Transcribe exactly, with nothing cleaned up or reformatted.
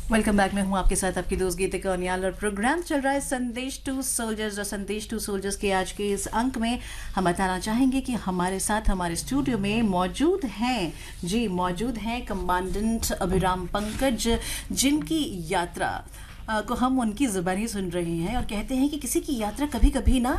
Welcome back. मैं हूं आपके साथ आपकी दोस्त गीतिका कौनियाल और प्रोग्राम चल रहा है संदेश टू सोल्जर्स। और संदेश टू सोल्जर्स के आज के इस अंक में हम बताना चाहेंगे कि हमारे साथ हमारे स्टूडियो में मौजूद हैं, जी मौजूद हैं कमांडेंट अभिराम पंकज, जिनकी यात्रा को हम उनकी ज़ुबानी सुन रहे हैं और कहते हैं कि किसी की यात्रा कभी कभी ना